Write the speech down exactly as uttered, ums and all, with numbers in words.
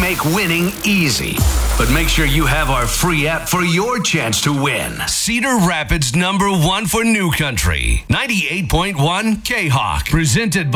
make winning easy. But make sure you have our free app for your chance to win. Cedar Rapids number one for New Country. ninety-eight point one K-Hawk. Presented by